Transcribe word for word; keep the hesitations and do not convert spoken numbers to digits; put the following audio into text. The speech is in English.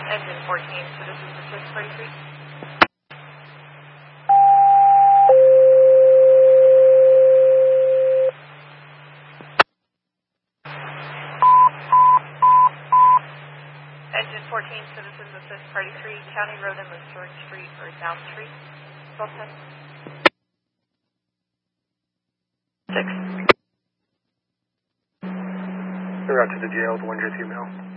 Engine fourteen, Citizens Assist thirty-three. Engine fourteen, Citizens Assist thirty-three, County Road and Missouri Street or Down Street. twelve ten. They're out to the jail with one J T mail.